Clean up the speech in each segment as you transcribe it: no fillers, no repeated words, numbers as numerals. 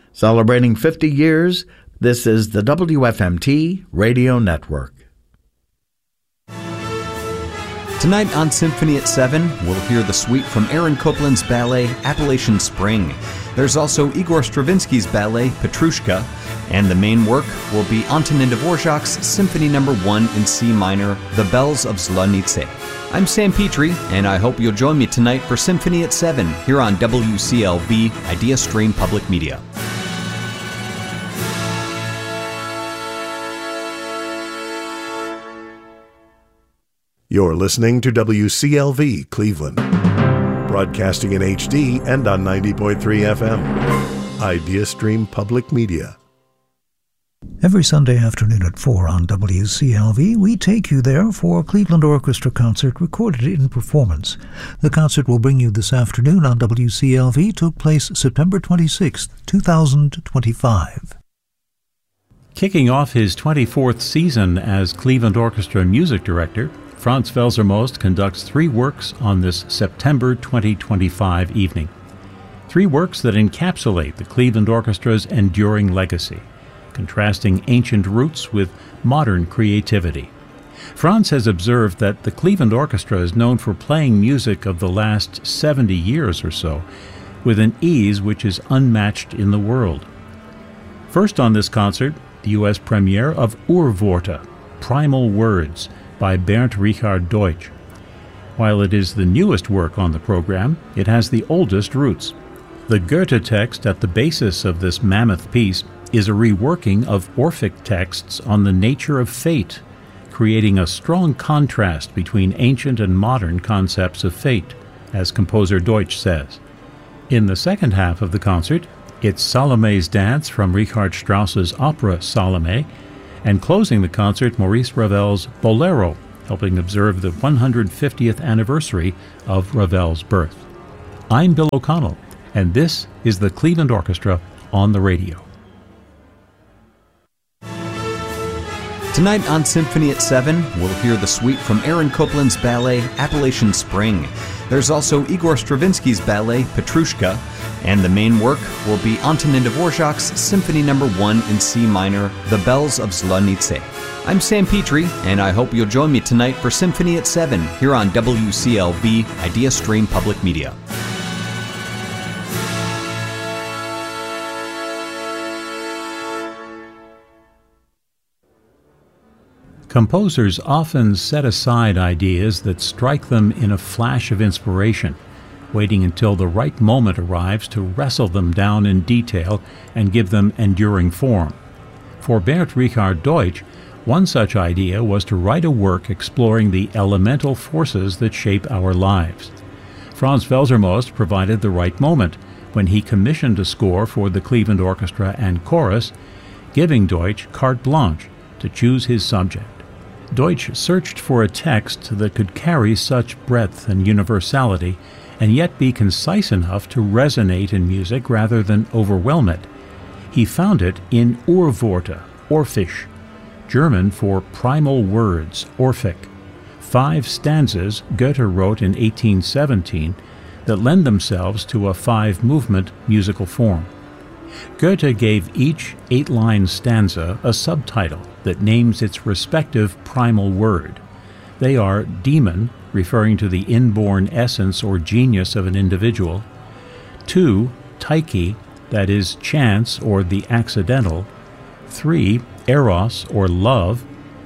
Celebrating 50 years, this is the WFMT Radio Network. Tonight on Symphony at 7, we'll hear the suite from Aaron Copland's ballet Appalachian Spring. There's also Igor Stravinsky's ballet Petrushka, and the main work will be Antonin Dvorak's Symphony No. 1 in C minor, The Bells of Zlonice. I'm Sam Petrie, and I hope you'll join me tonight for Symphony at 7 here on WCLV Idea Stream Public Media. You're listening to WCLV Cleveland, broadcasting in HD and on 90.3 FM. Idea Stream Public Media. Every Sunday afternoon at 4 on WCLV, we take you there for a Cleveland Orchestra concert recorded in performance. The concert we'll bring you this afternoon on WCLV took place September 26, 2025. Kicking off his 24th season as Cleveland Orchestra music director, Franz Welser-Most conducts 3 works on this September 2025 evening. 3 works that encapsulate the Cleveland Orchestra's enduring legacy, contrasting ancient roots with modern creativity. Franz has observed that the Cleveland Orchestra is known for playing music of the last 70 years or so with an ease which is unmatched in the world. First on this concert, the U.S. premiere of Urworte, Primal Words, by Bernd Richard Deutsch. While it is the newest work on the program, it has the oldest roots. The Goethe text at the basis of this mammoth piece is a reworking of Orphic texts on the nature of fate, creating a strong contrast between ancient and modern concepts of fate, as composer Deutsch says. In the second half of the concert, it's Salome's Dance from Richard Strauss's opera Salome, and closing the concert, Maurice Ravel's Bolero, helping observe the 150th anniversary of Ravel's birth. I'm Bill O'Connell, and this is the Cleveland Orchestra on the radio. Tonight on Symphony at 7, we'll hear the suite from Aaron Copland's ballet Appalachian Spring. There's also Igor Stravinsky's ballet Petrushka, and the main work will be Antonin Dvorak's Symphony No. 1 in C minor, The Bells of Zlonice. I'm Sam Petrie, and I hope you'll join me tonight for Symphony at 7 here on WCLV Idea Stream Public Media. Composers often set aside ideas that strike them in a flash of inspiration, waiting until the right moment arrives to wrestle them down in detail and give them enduring form. For Bernd Richard Deutsch, one such idea was to write a work exploring the elemental forces that shape our lives. Franz Welser-Most provided the right moment when he commissioned a score for the Cleveland Orchestra and Chorus, giving Deutsch carte blanche to choose his subject. Deutsch searched for a text that could carry such breadth and universality and yet be concise enough to resonate in music rather than overwhelm it. He found it in Urworte, Orphisch, German for primal words, Orphic, 5 stanzas Goethe wrote in 1817 that lend themselves to a 5-movement musical form. Goethe gave each 8-line stanza a subtitle that names its respective primal word. They are demon, referring to the inborn essence or genius of an individual; 2, Tyche, that is chance or the accidental; 3, eros or love;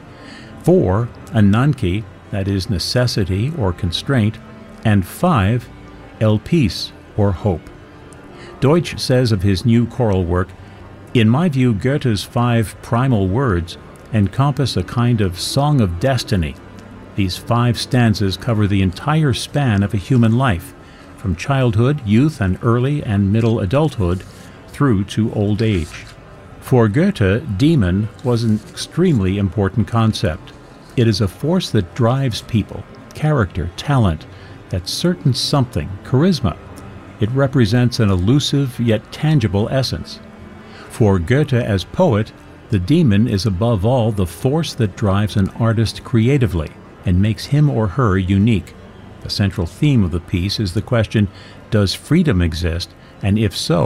4, Ananke, that is necessity or constraint; and 5, Elpis or hope. Deutsch says of his new choral work, "In my view, Goethe's 5 primal words encompass a kind of song of destiny. These 5 stanzas cover the entire span of a human life, from childhood, youth, and early and middle adulthood through to old age." For Goethe, demon was an extremely important concept. It is a force that drives people, character, talent, that certain something, charisma. It represents an elusive yet tangible essence. For Goethe as poet, the demon is above all the force that drives an artist creatively and makes him or her unique. The central theme of the piece is the question, does freedom exist, and if so,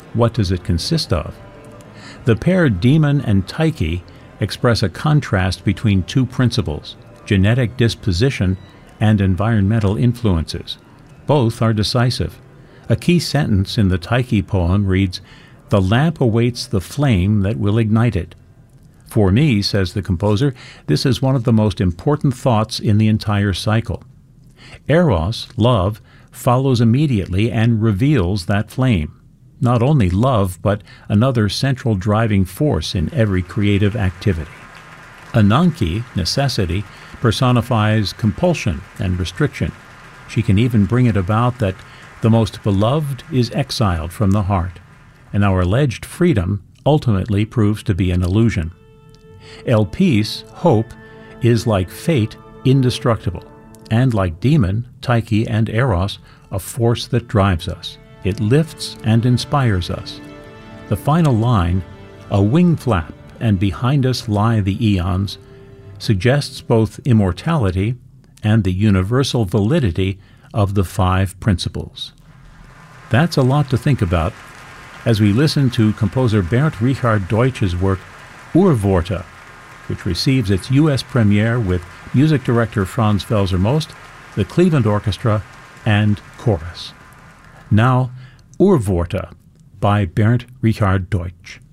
What does it consist of? The pair Demon and Tyche express a contrast between two principles, genetic disposition and environmental influences. Both are decisive. A key sentence in the Tyche poem reads, "The lamp awaits the flame that will ignite it." For me, says the composer, this is one of the most important thoughts in the entire cycle. Eros, love, follows immediately and reveals that flame. Not only love, but another central driving force in every creative activity. Ananke, necessity, personifies compulsion and restriction. She can even bring it about that the most beloved is exiled from the heart, and our alleged freedom ultimately proves to be an illusion. Elpis, hope, is like fate, indestructible, and like Demon, Tyche, and Eros, a force that drives us. It lifts and inspires us. The final line, "A wing flap, and behind us lie the eons," suggests both immortality and the universal validity of the five principles. That's a lot to think about as we listen to composer Bernd Richard Deutsch's work Urvorte, which receives its U.S. premiere with music director Franz Welser-Most, the Cleveland Orchestra, and chorus. Now, Urvorte by Bernd Richard Deutsch.